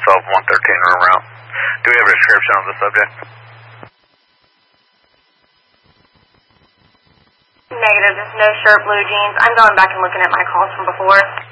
myself, 113 room route. Do we have a description of the subject? Negative, just no shirt, blue jeans. I'm going back and looking at my calls from before.